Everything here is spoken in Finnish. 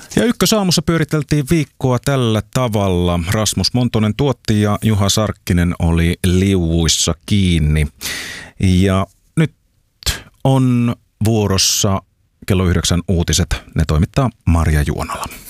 Ja Ykkösaamussa pyöriteltiin viikkoa tällä tavalla. Rasmus Montonen tuotti ja Juha Sarkkinen oli liuuissa kiinni. Ja nyt on vuorossa kello 9 uutiset. Ne toimittaa Marja Juonala.